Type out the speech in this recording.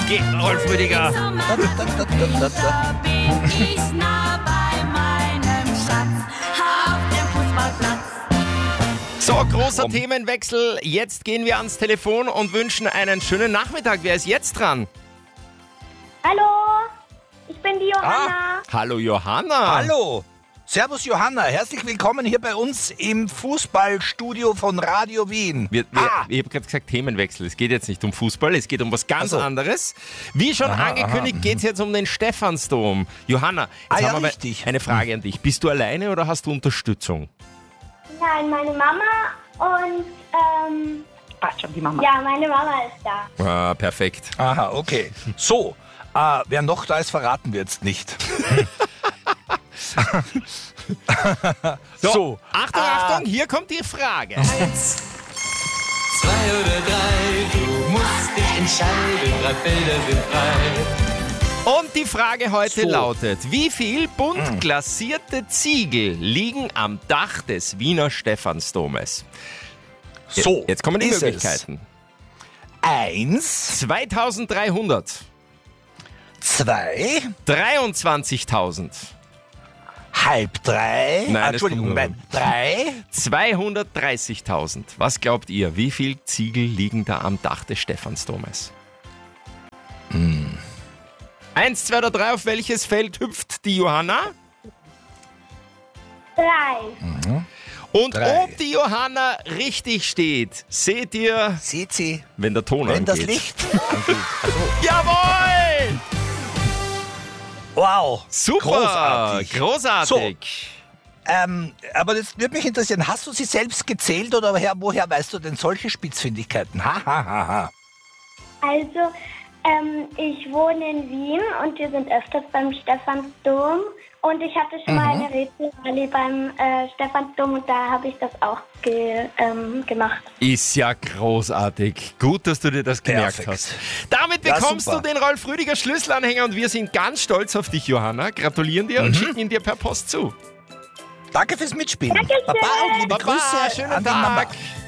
Geh, Rolf Rüdiger. So, großer Themenwechsel. Jetzt gehen wir ans Telefon und wünschen einen schönen Nachmittag. Wer ist jetzt dran? Hallo, ich bin die Johanna. Hallo Johanna. Hallo. Servus Johanna, herzlich willkommen hier bei uns im Fußballstudio von Radio Wien. Ich habe gerade gesagt Themenwechsel. Es geht jetzt nicht um Fußball, es geht um was ganz anderes. Wie schon angekündigt, geht es jetzt um den Stephansdom. Johanna, jetzt haben wir richtig. eine Frage an dich. Bist du alleine oder hast du Unterstützung? Nein, meine Mama und Passt schon, die Mama. ja, meine Mama ist da. Ah, perfekt. Aha, okay. So, wer noch da ist, verraten wir jetzt nicht. So, Achtung, hier kommt die Frage. 1, 2 oder 3, du musst dich entscheiden, 3 Felder sind frei. Und die Frage heute lautet, wie viel bunt glasierte Ziegel liegen am Dach des Wiener Stephansdomes? So, Jetzt kommen die ist Möglichkeiten. 1, 2300, 2, 23.000, halb 3, Nein, Entschuldigung, das kommt 3, 230.000. Was glaubt ihr, wie viel Ziegel liegen da am Dach des Stephansdomes? 1, 2 oder 3, auf welches Feld hüpft die Johanna? 3. Und 3. ob die Johanna richtig steht, seht ihr, seht sie, wenn der Ton wenn angeht. das Licht angeht. Also, Jawohl! wow, Super! Großartig! aber das würde mich interessieren, hast du sie selbst gezählt oder woher weißt du denn solche Spitzfindigkeiten? Ha. Also, ich wohne in Wien und wir sind öfters beim Stephansdom. Und ich hatte schon mal eine Rätselrallye beim Stephansdom und da habe ich das auch gemacht. Ist ja großartig. Gut, dass du dir das gemerkt Perfekt. hast. Damit Ja, bekommst du super. den Rolf Rüdiger Schlüsselanhänger und wir sind ganz stolz auf dich, Johanna. Gratulieren dir und schicken ihn dir per Post zu. Danke fürs Mitspielen. Dankeschön. Baba und liebe Baba, Grüße schönen an die Mama. Tag.